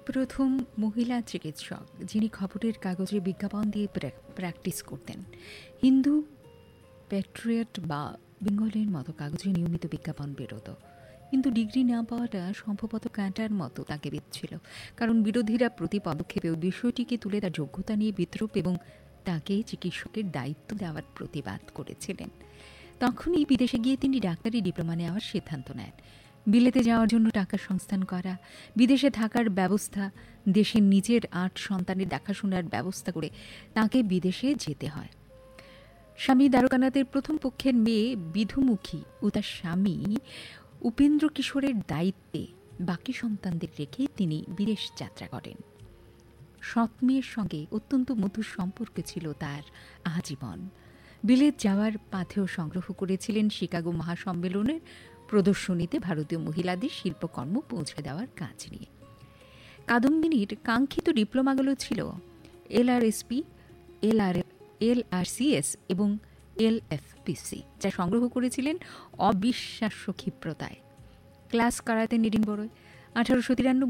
প্রথম মহিলা চিকিৎসক যিনি খবরের কাগজে বিজ্ঞাপন দিয়ে প্র্যাকটিস করতেন। হিন্দু, প্যাট্রিয়ট বা বেঙ্গলের মতো কাগজে নিয়মিত বিজ্ঞাপন বেরোত, কিন্তু ডিগ্রি না পাওয়াটা সম্ভবত কাঁটার মতো তাকে বিঁধছিল, কারণ বিরোধীরা প্রতি পদক্ষেপেও বিষয়টিকে তুলে তার যোগ্যতা নিয়ে বিদ্রূপ এবং তাকে চিকিৎসকের দায়িত্ব দেওয়ার প্রতিবাদ করেছিলেন। তখনই বিদেশে গিয়ে তিনি ডাক্তারি ডিপ্লোমা নেওয়ার সিদ্ধান্ত নেন। বিলেতে যাওয়ার জন্য টাকা সংস্থান করা, বিদেশে থাকার ব্যবস্থা, দেশের নিজের ৮ সন্তানের দেখাশোনার ব্যবস্থা করে তাকে বিদেশে যেতে হয়। স্বামী দ্বারকানাথের প্রথম পক্ষের মেয়ে বিধুমুখী ও তার স্বামী উপেন্দ্র কিশোরের দায়িত্বে বাকি সন্তানদের রেখে তিনি বিদেশ যাত্রা করেন। সৎ মেয়ের সঙ্গে অত্যন্ত মধুর সম্পর্ক ছিল তার আজীবন। বিলেত যাওয়ার পাথেয় সংগ্রহ করেছিলেন শিকাগো মহাসম্মেলনের প্রদর্শনীতে ভারতীয় মহিলাদের শিল্পকর্ম পৌঁছে দেওয়ার কাজ নিয়ে। কাদম্বিনীর কাঙ্ক্ষিত ডিপ্লোমাগুলো ছিল LRSP, LRCS এবং LFPC, যা সংগ্রহ করেছিলেন অবিশ্বাস্য ক্ষিপ্রতায়। ক্লাস করাতেন এডিনবরোয়। 1893